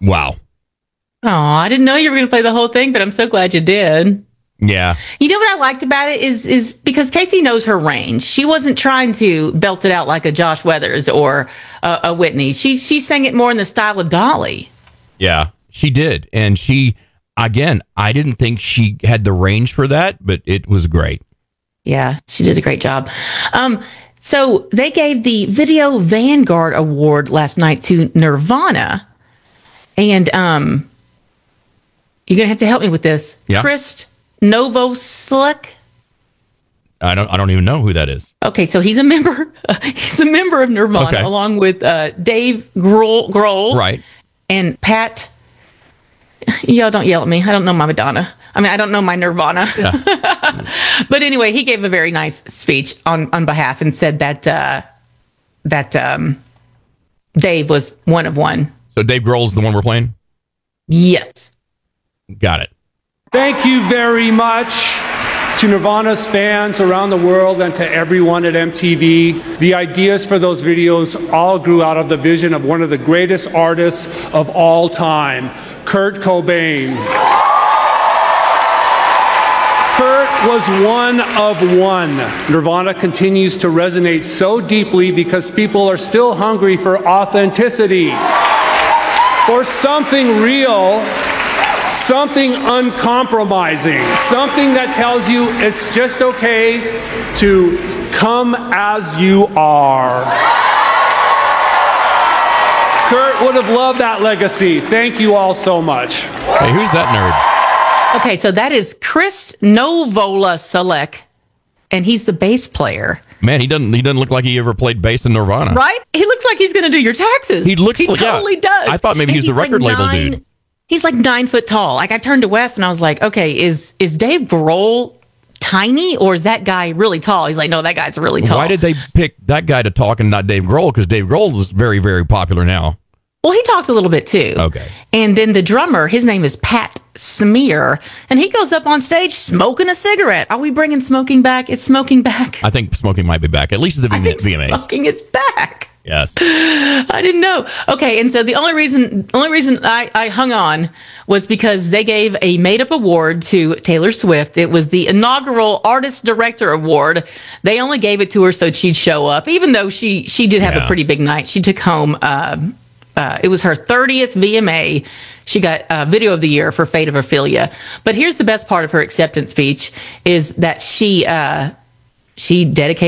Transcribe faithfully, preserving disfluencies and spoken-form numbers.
Wow. Oh, I didn't know you were going to play the whole thing, but I'm so glad you did. Yeah. You know what I liked about it is is because Casey knows her range. She wasn't trying to belt it out like a Josh Weathers or a, a Whitney. She she sang it more in the style of Dolly. Yeah, she did. And she, again, I didn't think she had the range for that, but it was great. Yeah, she did a great job. Um, so they gave the Video Vanguard Award last night to Nirvana. And um, you're going to have to help me with this. Yeah. Chris Novoselic. I don't I don't even know who that is. Okay, so he's a member. Uh, he's a member of Nirvana, Okay. along with uh, Dave Grohl, Grohl, Right. and Pat. Y'all don't yell at me. I don't know my Madonna. I mean, I don't know my Nirvana. Yeah. But anyway, he gave a very nice speech on on behalf and said that uh, that um, Dave was one of one. So Dave Grohl's the one we're playing? Yes. Got it. Thank you very much to Nirvana's fans around the world and to everyone at M T V. The ideas for those videos all grew out of the vision of one of the greatest artists of all time, Kurt Cobain. Kurt was one of one. Nirvana continues to resonate so deeply because people are still hungry for authenticity, for something real, something uncompromising, something that tells you it's just okay to come as you are. Kurt would have loved that legacy. Thank you all so much. Hey, who's that nerd? Okay, so that is Chris Novoselic, and he's the bass player. Man, he doesn't he doesn't look like he ever played bass in Nirvana. Right? He looks like he's going to do your taxes. He looks He like- yeah. totally does. I thought maybe And he's the record like label nine- dude. He's like nine foot tall. Like I turned to Wes and I was like, okay, is is Dave Grohl tiny or is that guy really tall? He's like, no, that guy's really tall. Why did they pick that guy to talk and not Dave Grohl? Because Dave Grohl is very, very popular now. Well, he talks a little bit too. Okay. And then the drummer, his name is Pat Smear, and he goes up on stage smoking a cigarette. Are we bringing smoking back? It's smoking back. I think smoking might be back, at least at the I think V M As. smoking is back. Yes. I didn't know. Okay, and so the only reason only reason I, I hung on was because they gave a made-up award to Taylor Swift. It was the inaugural Artist Director Award. They only gave it to her so she'd show up, even though she she did have Yeah. a pretty big night. She took home, uh, uh, it was her thirtieth V M A. She got uh, Video of the Year for Fate of Ophelia. But here's the best part of her acceptance speech is that she uh, she dedicated